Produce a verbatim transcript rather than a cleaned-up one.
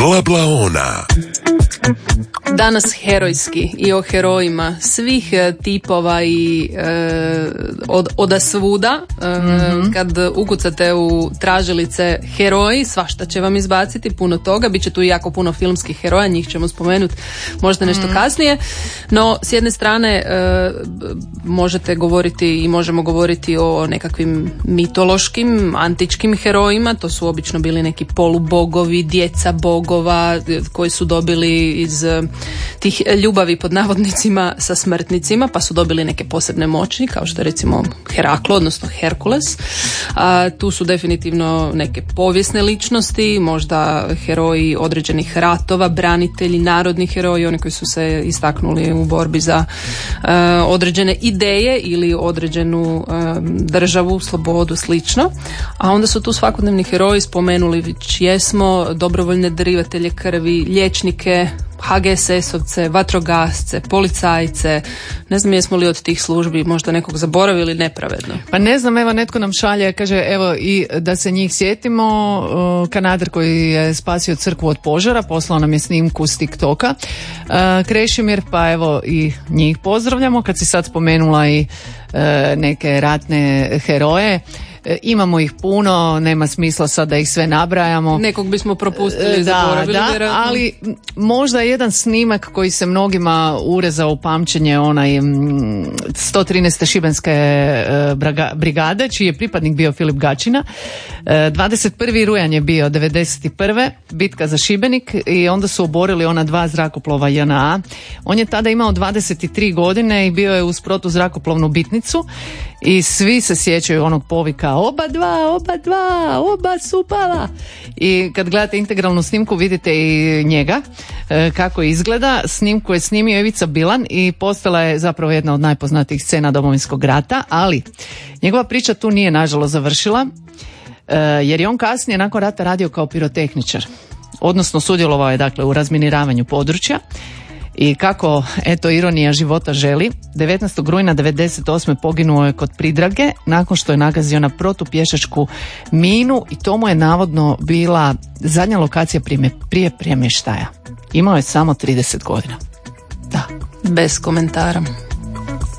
Blablaona. Danas herojski i o herojima svih tipova i e, od, oda svuda. E, mm-hmm. Kad ukucate u tražilice heroji, svašta će vam izbaciti, puno toga. Biće tu i jako puno filmskih heroja, njih ćemo spomenuti možda nešto mm-hmm. kasnije. No, s jedne strane e, možete govoriti i možemo govoriti o nekakvim mitološkim, antičkim herojima. To su obično bili neki polubogovi, djeca bogova koji su dobili iz tih ljubavi pod navodnicima sa smrtnicima, pa su dobili neke posebne moći, kao što je recimo Heraklo, odnosno Herkules. A, tu su definitivno neke povijesne ličnosti, možda heroji određenih ratova, branitelji, narodni heroji, oni koji su se istaknuli u borbi za a, određene ideje ili određenu a, državu, slobodu, slično. A onda su tu svakodnevni heroji, spomenuli već jesmo, dobrovoljne darivatelje krvi, liječnike, ha ge es esovce, vatrogasce, policajce. Ne znam jesmo li od tih službi možda nekog zaboravili nepravedno. Pa ne znam, evo netko nam šalje, kaže evo i da se njih sjetimo, Kanader koji je spasio crkvu od požara, poslao nam je snimku s TikToka. Krešimir, pa evo i njih pozdravljamo. Kad si sad spomenula i neke ratne heroje, imamo ih puno, nema smisla sad da ih sve nabrajamo. Nekog bismo propustili, da, zaboravili. Da, vjerojatno. ali možda jedan snimak koji se mnogima urezao u pamćenje, onaj sto trinaeste šibenske brigade, čiji je pripadnik bio Filip Gačina. dvadeset prvi rujan je bio devedeset prve bitka za Šibenik i onda su oborili ona dva zrakoplova J N A. On je tada imao dvadeset tri godine i bio je uz protuzrakoplovnu bitnicu i svi se sjećaju onog povika oba dva, oba dva, oba su pala. I kad gledate integralnu snimku vidite i njega e, kako izgleda. Snimku je snimio Ivica Bilan i postala je zapravo jedna od najpoznatijih scena Domovinskog rata, ali njegova priča tu nije nažalost završila, e, jer je on kasnije nakon rata radio kao pirotehničar, odnosno sudjelovao je dakle u razminiravanju područja. I kako, eto, ironija života želi, devetnaestog rujna devedeset osme poginuo je kod Pridrage nakon što je nagazio na protupješačku minu i to mu je navodno bila zadnja lokacija prije, prije premještaja. Imao je samo trideset godina. Da. Bez komentara.